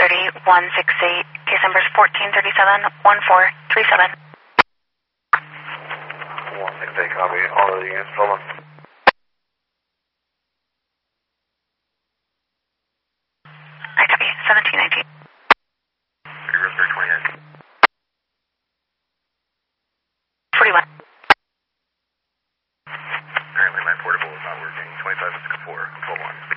168. Case number is 1437-1437. 168, copy. All of the units, hold on. I copy. 1719. River 28. 41. Apparently my portable is not working. 2564, pull 1.